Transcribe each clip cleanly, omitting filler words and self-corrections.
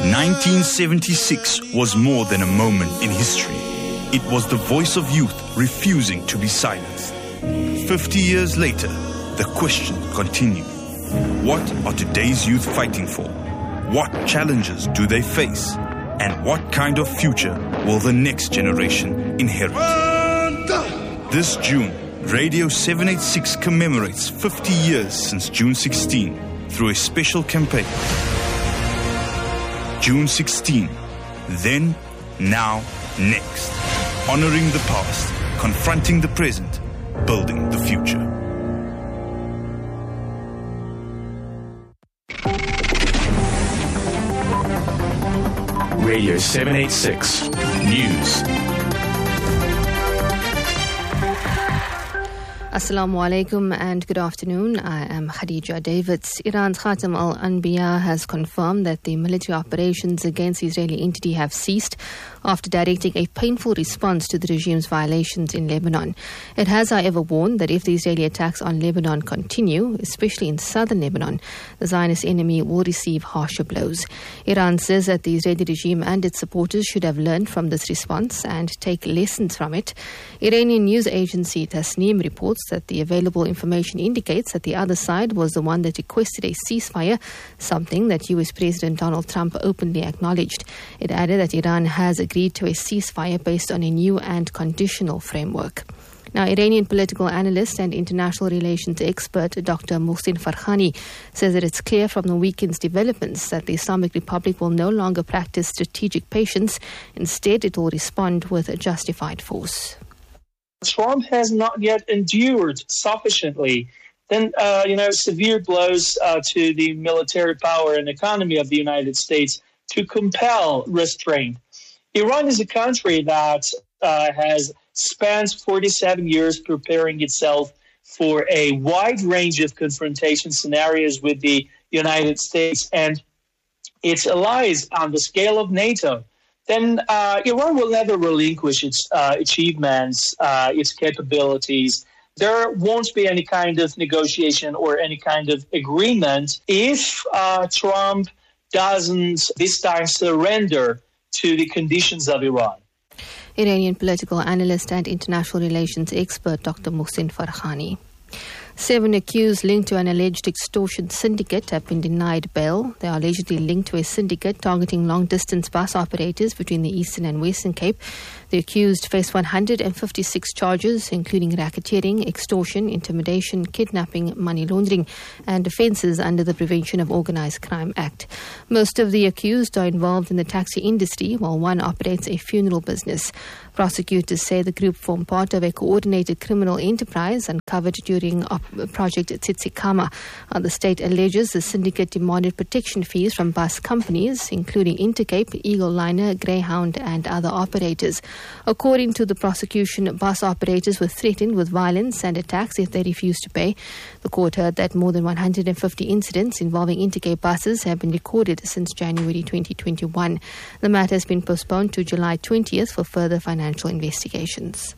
1976 was more than a moment in history. It was the voice of youth refusing to be silenced. 50 years later, the question continues. What are today's youth fighting for? What challenges do they face? And what kind of future will the next generation inherit? This June, Radio 786 commemorates 50 years since June 16 through a special campaign. June 16, then, now, next. Honoring the past, confronting the present, building the future. Radio 786 News. Assalamu alaikum and good afternoon. I am Khadija Davids. Iran's Khatam al-Anbiya has confirmed that the military operations against the Israeli entity have ceased after directing a painful response to the regime's violations in Lebanon. It has, however, warned that if the Israeli attacks on Lebanon continue, especially in southern Lebanon, the Zionist enemy will receive harsher blows. Iran says that the Israeli regime and its supporters should have learned from this response and take lessons from it. Iranian news agency Tasnim reports that the available information indicates that the other side was the one that requested a ceasefire, something that US President Donald Trump openly acknowledged. It added that Iran has agreed to a ceasefire based on a new and conditional framework. Now, Iranian political analyst and international relations expert Dr. Mohsin Farkhani says that it's clear from the weekend's developments that the Islamic Republic will no longer practice strategic patience. Instead, it will respond with justified force. Trump has not yet endured sufficiently severe blows to the military power and economy of the United States to compel restraint. Iran is a country that has spent 47 years preparing itself for a wide range of confrontation scenarios with the United States and its allies on the scale of NATO. Then Iran will never relinquish its achievements, its capabilities. There won't be any kind of negotiation or any kind of agreement if Trump doesn't this time surrender to the conditions of Iran. Iranian political analyst and international relations expert Dr. Mohsin Farkhani. 7 accused linked to an alleged extortion syndicate have been denied bail. They are allegedly linked to a syndicate targeting long-distance bus operators between the Eastern and Western Cape. The accused face 156 charges, including racketeering, extortion, intimidation, kidnapping, money laundering, and offences under the Prevention of Organised Crime Act. Most of the accused are involved in the taxi industry, while one operates a funeral business. Prosecutors say the group formed part of a coordinated criminal enterprise uncovered during Project Tsitsikama. The state alleges the syndicate demanded protection fees from bus companies, including Intercape, Eagle Liner, Greyhound, and other operators. According to the prosecution, bus operators were threatened with violence and attacks if they refused to pay. The court heard that more than 150 incidents involving Intercape buses have been recorded since January 2021. The matter has been postponed to July 20th for further financial investigations.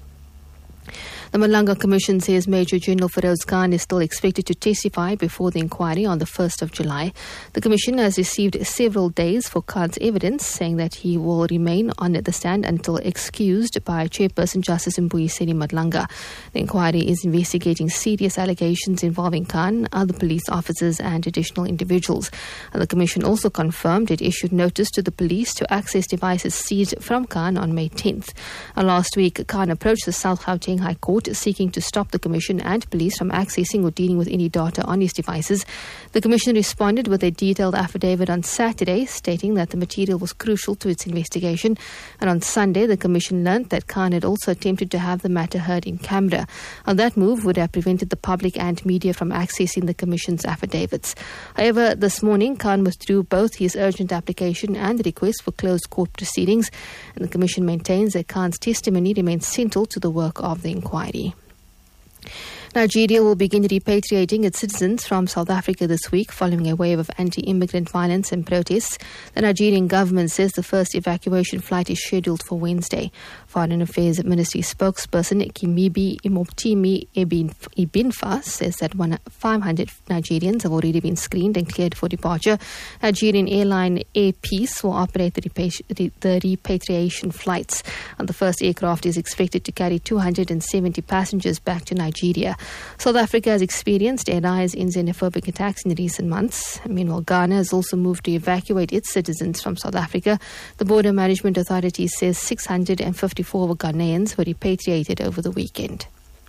The Malanga Commission says Major General Feroz Khan is still expected to testify before the inquiry on the 1st of July. The Commission has received several days for Khan's evidence, saying that he will remain on the stand until excused by Chairperson Justice Mbuyiseni Madlanga. The inquiry is investigating serious allegations involving Khan, other police officers and additional individuals. The Commission also confirmed it issued notice to the police to access devices seized from Khan on May 10th. Last week, Khan approached the South Gauteng High Court seeking to stop the Commission and police from accessing or dealing with any data on his devices. The Commission responded with a detailed affidavit on Saturday, stating that the material was crucial to its investigation. And on Sunday, the Commission learned that Khan had also attempted to have the matter heard in camera. That move would have prevented the public and media from accessing the Commission's affidavits. However, this morning, Khan withdrew both his urgent application and the request for closed court proceedings. And the Commission maintains that Khan's testimony remains central to the work of the inquiry. Nigeria will begin repatriating its citizens from South Africa this week following a wave of anti-immigrant violence and protests. The Nigerian government says the first evacuation flight is scheduled for Wednesday. Foreign Affairs Ministry spokesperson Kimibi Imoptimi Ibinfa says that 500 Nigerians have already been screened and cleared for departure. Nigerian airline Air Peace will operate the repatriation flights. And the first aircraft is expected to carry 270 passengers back to Nigeria. South Africa has experienced a rise in xenophobic attacks in recent months. Meanwhile, Ghana has also moved to evacuate its citizens from South Africa. The Border Management Authority says 654 Ghanaians were repatriated over the weekend.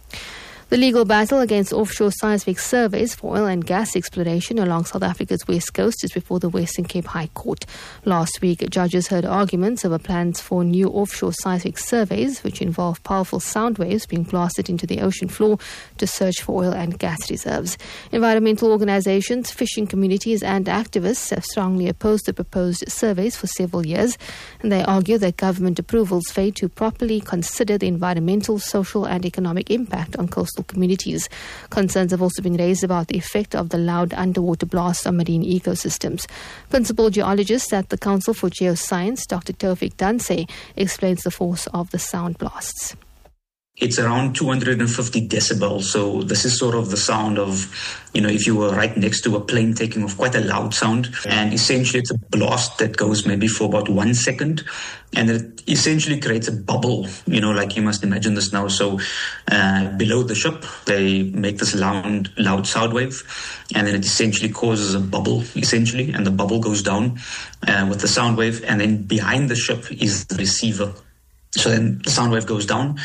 The legal battle against offshore seismic surveys for oil and gas exploration along South Africa's west coast is before the Western Cape High Court. Last week, judges heard arguments over plans for new offshore seismic surveys, which involve powerful sound waves being blasted into the ocean floor to search for oil and gas reserves. Environmental organizations, fishing communities and activists have strongly opposed the proposed surveys for several years, and they argue that government approvals fail to properly consider the environmental, social and economic impact on coastal communities. Concerns have also been raised about the effect of the loud underwater blasts on marine ecosystems. Principal geologist at the Council for Geoscience, Dr. Taufik Danse, explains the force of the sound blasts. It's around 250 decibels. So this is sort of the sound of, if you were right next to a plane taking off, quite a loud sound. And essentially it's a blast that goes maybe for about 1 second. And it essentially creates a bubble, like you must imagine this now. So below the ship, they make this loud sound wave. And then it essentially causes a bubble, essentially. And the bubble goes down with the sound wave. And then behind the ship is the receiver. So then the sound wave goes down,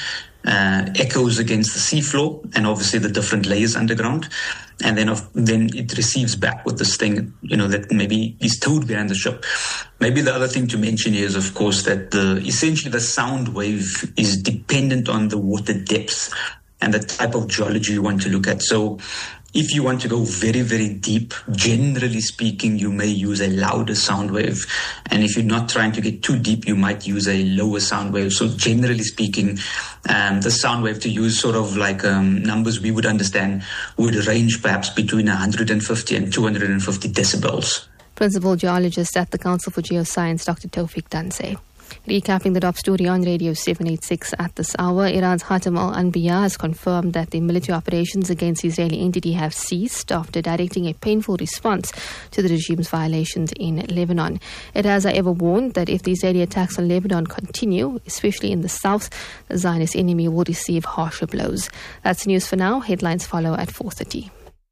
echoes against the seafloor and obviously the different layers underground. And then it receives back with this thing, that maybe is towed behind the ship. Maybe the other thing to mention here is, of course, that essentially the sound wave is dependent on the water depth and the type of geology you want to look at. So if you want to go very, very deep, generally speaking, you may use a louder sound wave. And if you're not trying to get too deep, you might use a lower sound wave. So generally speaking, the sound wave to use sort of like numbers we would understand would range perhaps between 150 and 250 decibels. Principal geologist at the Council for Geoscience, Dr. Taufik Danse. Recapping the top story on Radio 786 at this hour, Iran's Khatam al-Anbiya has confirmed that the military operations against the Israeli entity have ceased after directing a painful response to the regime's violations in Lebanon. It has, however, warned that if the Israeli attacks on Lebanon continue, especially in the south, the Zionist enemy will receive harsher blows. That's news for now. Headlines follow at 4:30.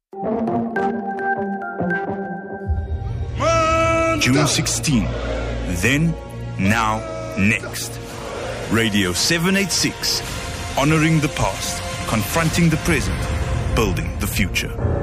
June 16. Then, now, next. Radio 786. Honoring the past, confronting the present, building the future.